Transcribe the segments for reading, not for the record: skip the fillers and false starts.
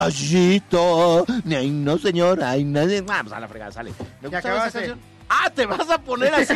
Ayito, ay no señor, ay nadie. Pues a la fregada, sale. ¿Me Ya gustaba esa acabaste. canción? ¿Te vas a poner así?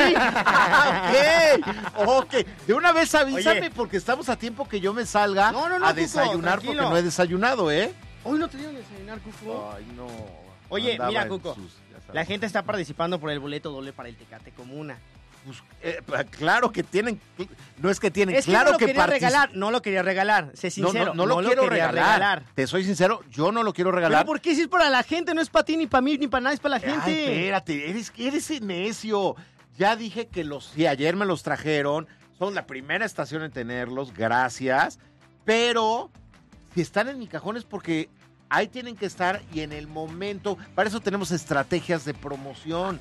Ok. De una vez avísame. Oye. Porque estamos a tiempo que yo me salga No, a Cuco, desayunar tranquilo. porque no he desayunado, ¿eh? Hoy no te dieron desayunar, Cuco. Ay, no. Oye, Andaba mira, en Cuco, ya sabes. la gente está participando por el boleto doble para el Tecate Comuna. Pues, claro que tienen, no es que tienen, Es que claro no lo que quería regalar, no lo quería regalar, sé sincero. No lo quiero quería regalar. Te soy sincero, yo no lo quiero ¿Pero regalar. por qué si es para la gente? No es para ti, ni para mí, ni para nadie, es para la gente. Ay, espérate, eres necio. Ya dije que sí, ayer me los trajeron. Son la primera estación en tenerlos, gracias. Pero si están en mi cajón es porque ahí tienen que estar y en el momento. Para eso tenemos estrategias de promoción.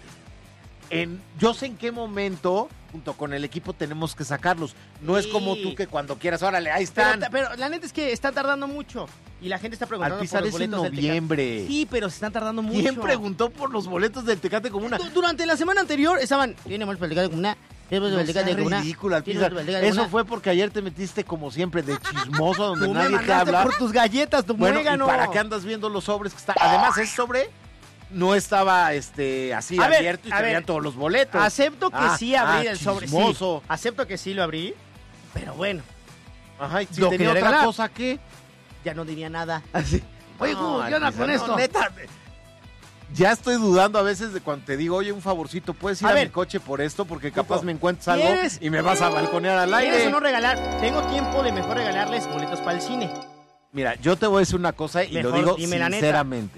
Yo sé en qué momento, junto con el equipo, tenemos que sacarlos. No es como tú que cuando quieras, órale, ahí están. Pero la neta es que está tardando mucho. Y la gente está preguntando Alpizar por los es en boletos del noviembre. Tecate. Sí, pero se están tardando mucho. ¿Quién preguntó por los boletos del Tecate Comuna? Durante la semana anterior estaban... Tiene más para el Tecate Comuna. No seas ridículo, Alpizar. Eso fue porque ayer te metiste como siempre de chismoso donde Tú me nadie te mandaste habla. por tus galletas, tu Bueno, muégano. ¿y para qué andas viendo los sobres que están? Además, ese sobre no estaba así A ver, abierto y se veían todos los boletos. Acepto que sí abrí el sobre. Sí, chismoso. acepto que sí lo abrí. Pero bueno, Ajá, y si Lo tenía quería otra regalar. cosa, ¿qué? ya no diría nada. Así. Oye, No, ¿qué onda Alpizar, con no, esto? neta, ya estoy dudando a veces de cuando te digo, oye, un favorcito, ¿puedes ir A a ver. mi coche por esto? Porque capaz Cuco, me encuentras algo ¿quieres? y me vas a balconear al ¿Quieres aire. o no regalar? Tengo tiempo de mejor regalarles boletos para el cine. Mira, yo te voy a decir una cosa y Mejor lo digo dime la neta. sinceramente.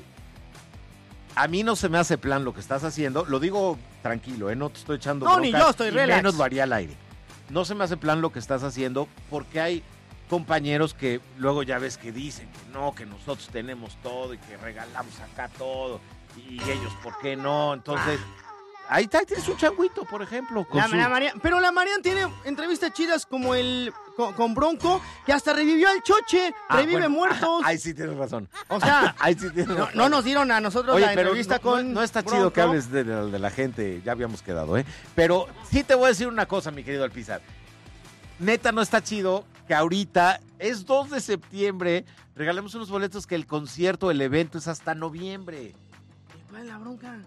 A mí no se me hace plan lo que estás haciendo. Lo digo tranquilo, no te estoy echando No, bronca, ni yo, estoy y relax. menos lo haría al aire. No se me hace plan lo que estás haciendo porque hay compañeros que luego ya ves que dicen que no, que nosotros tenemos todo y que regalamos acá todo y ellos, ¿por qué no? Entonces, ahí está, tienes un changuito, por ejemplo. Con La Marian, pero la Marian tiene entrevistas chidas como con Bronco, que hasta revivió al Choche, revive bueno, muertos. Ahí sí tienes razón. O sea, Ahí sí tienes razón. no nos dieron a nosotros Oye, la pero entrevista con no está Bronco. chido que hables de la gente, ya habíamos quedado, ¿eh? Pero sí te voy a decir una cosa, mi querido Alpizar. Neta, no está chido que ahorita es 2 de septiembre, regalemos unos boletos que el concierto, el evento es hasta noviembre. ¿Cuál es la bronca?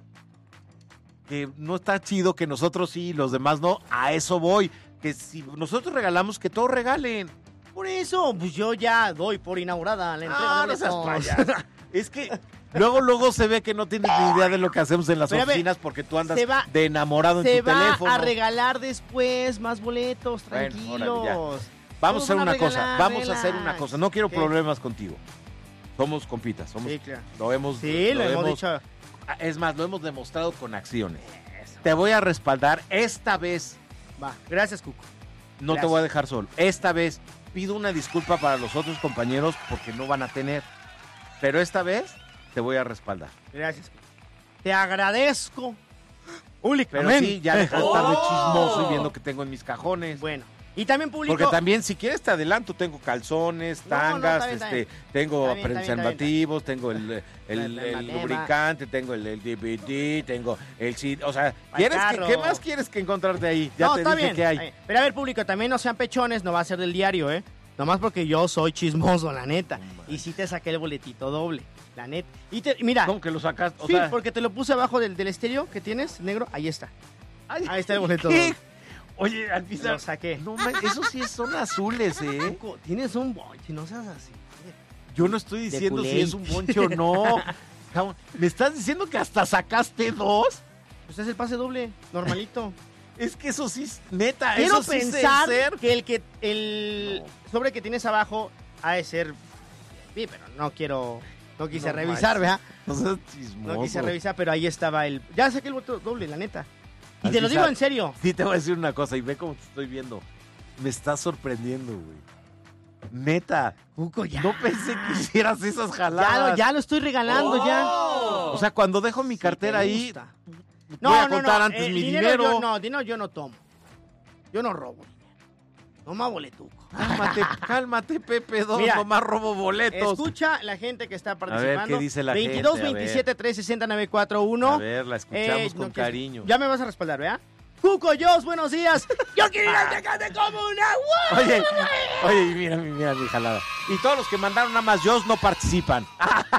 Que no está chido que nosotros sí y los demás no. A eso voy. Que si nosotros regalamos, que todos regalen. Por eso, pues yo ya doy por inaugurada la entrega de No seas boletos. payaso. Es que luego se ve que no tienes ni idea de lo que hacemos en las Pero a ver, oficinas porque tú andas se va- de enamorado en Se tu va teléfono. a regalar después más boletos, Bueno, tranquilos. órale, Vamos a hacer Todos van una cosa, regalar, vamos a hacer una relax. cosa. No quiero ¿Qué? problemas contigo. Somos compitas, somos, Sí, claro. lo hemos, Sí, lo hemos dicho. Es más, lo hemos demostrado con acciones. Te voy a respaldar esta vez. Va, gracias, Cuco. No te Gracias. voy a dejar solo. Esta vez pido una disculpa para los otros compañeros porque no van a tener. Pero esta vez te voy a respaldar. Gracias, Cuco. Te agradezco. Pero sí, ya deja de estar de chismoso y viendo que tengo en mis cajones. Bueno, y también publicó... Porque también, si quieres, te adelanto. Tengo calzones, No, tangas, está bien. tengo Está bien, preservativos, tengo el tema. lubricante, tengo el DVD, tengo el CD. O sea, Al carro. ¿qué más quieres que encontrarte ahí? Ya no, te está dije bien. que hay. Pero a ver, público, también no sean pechones, no va a ser del diario, ¿eh? Nomás porque yo soy chismoso, la neta. Y sí te saqué el boletito doble, la neta. Y mira, ¿Cómo que lo sacas? O sí, sea, porque te lo puse abajo del estéreo que tienes, negro, ahí está. ay, Ahí está el boleto ¿qué? doble. Oye, Alpizar, Lo saqué. no, esos sí son azules, ¿eh? Cuco, tienes un bonche, no seas así. Yo no estoy diciendo si culé. es un bonche o no. Cabrón, ¿me estás diciendo que hasta sacaste 2? Pues es el pase doble, normalito. Es que eso sí es neta. Quiero eso sí es pensar ser. que el sobre que tienes abajo ha de ser... Sí, pero no quise No revisar, manches. ¿verdad? No seas chismoso. No quise revisar, pero ahí estaba el... Ya saqué el boleto doble, la neta. Y Así te lo digo sabe. en serio. Sí, te voy a decir una cosa y ve cómo te estoy viendo. Me estás sorprendiendo, güey. Neta. Cuco, ya. No pensé que hicieras esas jaladas. Ya lo estoy regalando, ya. O sea, cuando dejo mi cartera Sí, te ahí, gusta. voy a contar antes mi dinero. Dinero yo no tomo. Yo no robo dinero. Nomás boletuco. Cálmate, Pepe 2, Mira, nomás robo boletos. Escucha la gente que está participando. ¿qué dice la 22 gente? A ver. 27 360 941. A ver, la escuchamos con no quieres- cariño. Ya me vas a respaldar, ¿verdad? Cuco, Jos, buenos días. Yo quiero ir al Tecate Comuna. Oye, mira mi jalada. Y todos los que mandaron nada más Jos no participan.